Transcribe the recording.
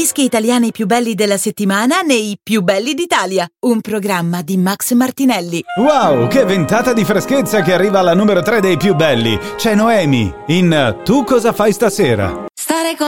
dischi italiani più belli della settimana nei Più belli d'Italia, un programma di Max Martinelli. Wow, che ventata di freschezza che arriva alla numero 3 dei più belli. C'è Noemi in Tu cosa fai stasera? Stare con